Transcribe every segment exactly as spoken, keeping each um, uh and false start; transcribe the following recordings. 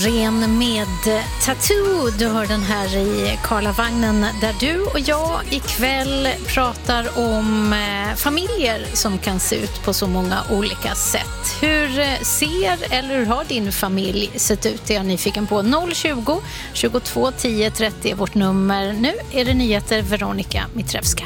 Ren med Tattoo, du hör den här i Karlavagnen där du och jag ikväll pratar om eh, familjer som kan se ut på så många olika sätt. Hur ser eller hur har din familj sett ut? Det är jag nyfiken på. noll tjugo, tjugotvå, tio, trettio är vårt nummer. Nu är det nyheter, Veronica Mitrevska.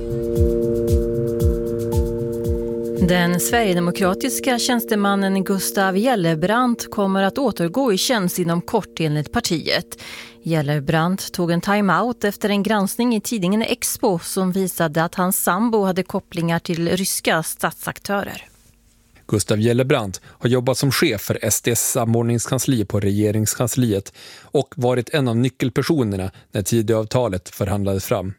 Den sverigedemokratiska tjänstemannen Gustav Gellebrant kommer att återgå i tjänst inom kort enligt partiet. Gellebrant tog en timeout efter en granskning i tidningen Expo som visade att hans sambo hade kopplingar till ryska statsaktörer. Gustav Gellebrant har jobbat som chef för S D:s samordningskansli på regeringskansliet och varit en av nyckelpersonerna när Tidöavtalet förhandlades fram.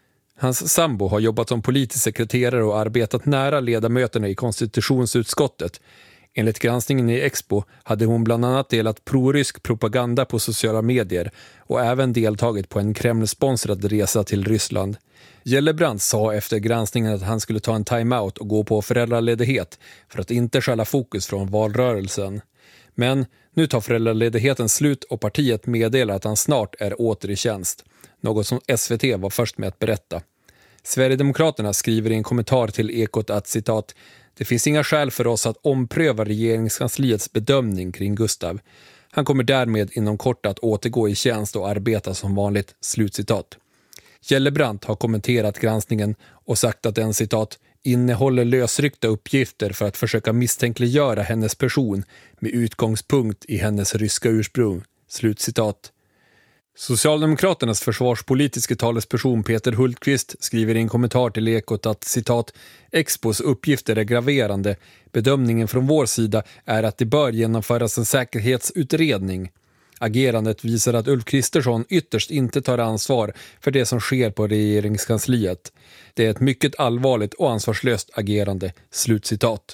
Hans sambo har jobbat som politisk sekreterare och arbetat nära ledamöterna i konstitutionsutskottet. Enligt granskningen i Expo hade hon bland annat delat prorysk propaganda på sociala medier och även deltagit på en Kreml-sponsrad resa till Ryssland. Gellebrant sa efter granskningen att han skulle ta en timeout och gå på föräldraledighet för att inte skälla fokus från valrörelsen. Men nu tar föräldraledigheten slut och partiet meddelar att han snart är åter i tjänst. Något som S V T var först med att berätta. Sverigedemokraterna skriver i en kommentar till Ekot att citat, det finns inga skäl för oss att ompröva regeringskansliets bedömning kring Gustav. Han kommer därmed inom kort att återgå i tjänst och arbeta som vanligt, slutcitat. Gellebrant har kommenterat granskningen och sagt att den citat innehåller lösryckta uppgifter för att försöka misstänkliggöra hennes person med utgångspunkt i hennes ryska ursprung, slutcitat. Socialdemokraternas försvarspolitiska talesperson Peter Hultqvist skriver i en kommentar till Ekot att citat, Expos uppgifter är graverande. Bedömningen från vår sida är att det bör genomföras en säkerhetsutredning. Agerandet visar att Ulf Kristersson ytterst inte tar ansvar för det som sker på regeringskansliet. Det är ett mycket allvarligt och ansvarslöst agerande, slutcitat.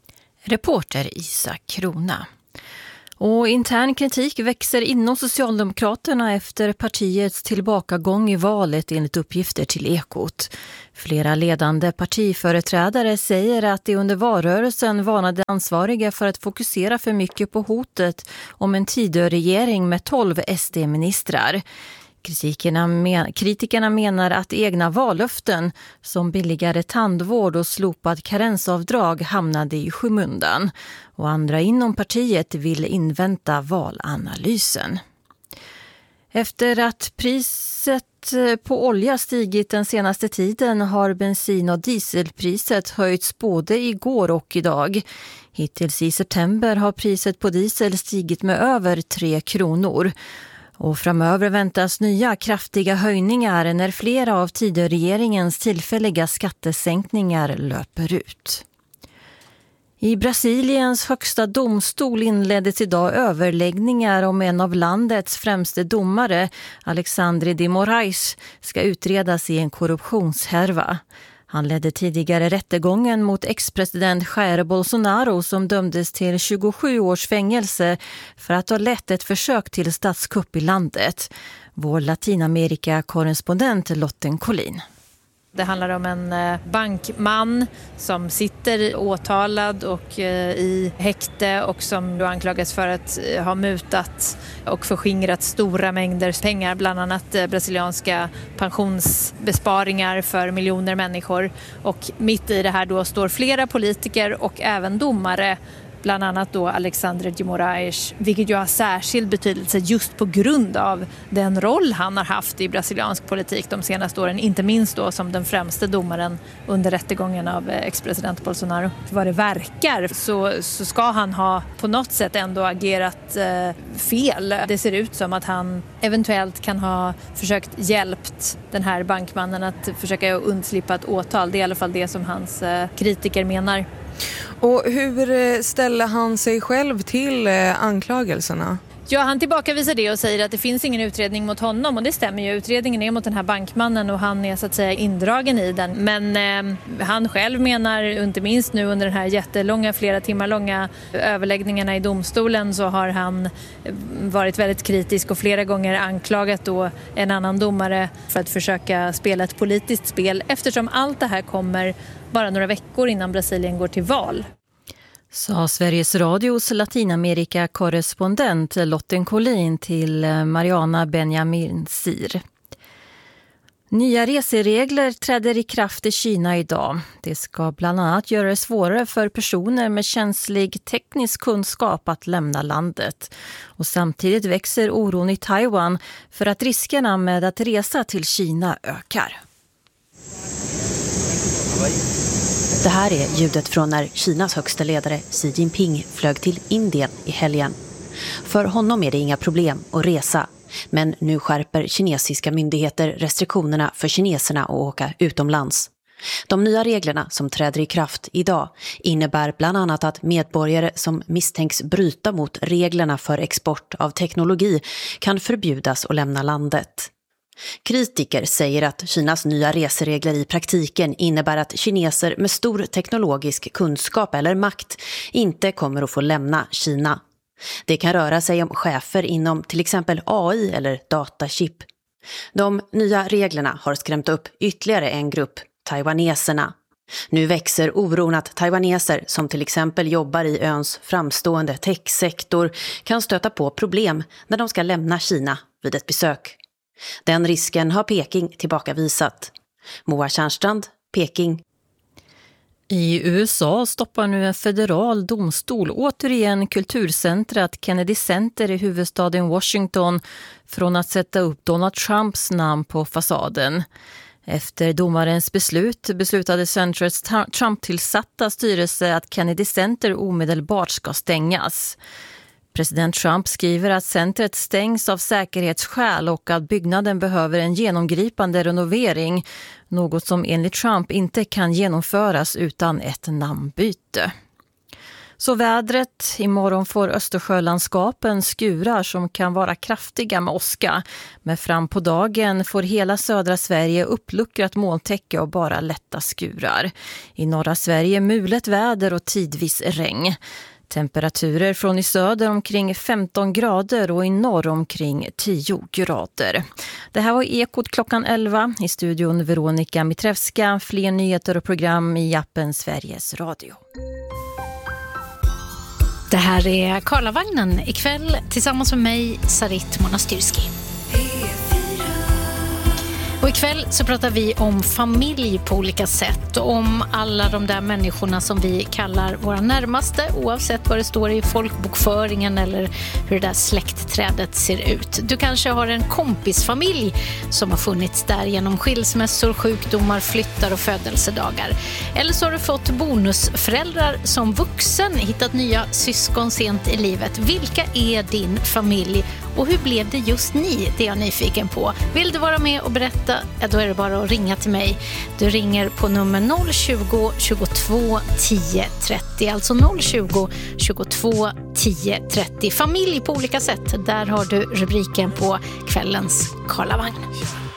Reporter Isak Krona. Och intern kritik växer inom Socialdemokraterna efter partiets tillbakagång i valet enligt uppgifter till Ekot. Flera ledande partiföreträdare säger att de under valrörelsen varnade ansvariga för att fokusera för mycket på hotet om en Tidöregering med tolv S D-ministrar. Kritikerna, men, kritikerna menar att egna vallöften som billigare tandvård och slopad karensavdrag hamnade i skymundan. Och andra inom partiet vill invänta valanalysen. Efter att priset på olja stigit den senaste tiden har bensin- och dieselpriset höjts både igår och idag. Hittills i september har priset på diesel stigit med över tre kronor. Och framöver väntas nya kraftiga höjningar när flera av Tidöregeringens tillfälliga skattesänkningar löper ut. I Brasiliens högsta domstol inleddes idag överläggningar om en av landets främste domare, Alexandre de Moraes, ska utredas i en korruptionshärva. Han ledde tidigare rättegången mot ex-president Jair Bolsonaro som dömdes till tjugosju års fängelse för att ha lett ett försök till statskupp i landet. Vår Latinamerika-korrespondent Lotten Collin. Det handlar om en bankman som sitter åtalad och i häkte och som då anklagas för att ha mutat och förskingrat stora mängder pengar, bland annat brasilianska pensionsbesparingar för miljoner människor. Och mitt i det här då står flera politiker och även domare, bland annat då Alexandre de Moraes, vilket ju har särskild betydelse just på grund av den roll han har haft i brasiliansk politik de senaste åren, inte minst då som den främste domaren under rättegången av ex-president Bolsonaro. Vad det verkar så, så ska han ha på något sätt ändå agerat eh, fel. Det ser ut som att han eventuellt kan ha försökt hjälpt den här bankmannen att försöka undslippa ett åtal. Det är i alla fall det som hans eh, kritiker menar. Och hur ställer han sig själv till anklagelserna? Ja, han tillbakavisar det och säger att det finns ingen utredning mot honom, och det stämmer ju. Utredningen är mot den här bankmannen och han är så att säga indragen i den. Men eh, han själv menar, inte minst nu under den här jättelånga, flera timmar långa överläggningarna i domstolen, så har han varit väldigt kritisk och flera gånger anklagat då en annan domare för att försöka spela ett politiskt spel, eftersom allt det här kommer bara några veckor innan Brasilien går till val. Sa Sveriges Radios Latinamerika-korrespondent Lotten Collin till Mariana Benjamin Sir. Nya reseregler träder i kraft i Kina idag. Det ska bland annat göra det svårare för personer med känslig teknisk kunskap att lämna landet. Och samtidigt växer oron i Taiwan för att riskerna med att resa till Kina ökar. Det här är ljudet från när Kinas högsta ledare Xi Jinping flög till Indien i helgen. För honom är det inga problem att resa. Men nu skärper kinesiska myndigheter restriktionerna för kineserna att åka utomlands. De nya reglerna som träder i kraft idag innebär bland annat att medborgare som misstänks bryta mot reglerna för export av teknologi kan förbjudas att lämna landet. Kritiker säger att Kinas nya reseregler i praktiken innebär att kineser med stor teknologisk kunskap eller makt inte kommer att få lämna Kina. Det kan röra sig om chefer inom till exempel A I eller datachip. De nya reglerna har skrämt upp ytterligare en grupp, taiwaneserna. Nu växer oron att taiwaneser som till exempel jobbar i öns framstående techsektor kan stöta på problem när de ska lämna Kina vid ett besök. Den risken har Peking tillbakavisat. Moa Tjärnstrand, Peking. I U S A stoppar nu en federal domstol återigen kulturcentret Kennedy Center i huvudstaden Washington från att sätta upp Donald Trumps namn på fasaden. Efter domarens beslut beslutade centrets Trump-tillsatta styrelse att Kennedy Center omedelbart ska stängas. President Trump skriver att centret stängs av säkerhetsskäl och att byggnaden behöver en genomgripande renovering, något som enligt Trump inte kan genomföras utan ett namnbyte. Så vädret, imorgon får Östersjölandskapen skurar som kan vara kraftiga med åska, men fram på dagen får hela södra Sverige uppluckrat molntäcke och bara lätta skurar. I norra Sverige mulet väder och tidvis regn. Temperaturer från i söder omkring femton grader och i norr omkring tio grader. Det här var Ekot klockan elva. I studion Veronika Mitrevska. Fler nyheter och program i appen Sveriges Radio. Det här är Karlavagnen ikväll tillsammans med mig, Sarit Monastyrski. Och ikväll så pratar vi om familj på olika sätt och om alla de där människorna som vi kallar våra närmaste, oavsett vad det står i folkbokföringen eller hur det där släktträdet ser ut. Du kanske har en kompisfamilj som har funnits där genom skilsmässor, sjukdomar, flyttar och födelsedagar. Eller så har du fått bonusföräldrar som vuxen, hittat nya syskon sent i livet. Vilka är din familj? Och hur blev det just ni? Det är jag nyfiken på. Vill du vara med och berätta? Ja, då är det bara att ringa till mig. Du ringer på nummer noll tjugo, tjugotvå, tio, trettio. Alltså noll tjugo, tjugotvå, tio, trettio. Familj på olika sätt. Där har du rubriken på kvällens Karlavagn.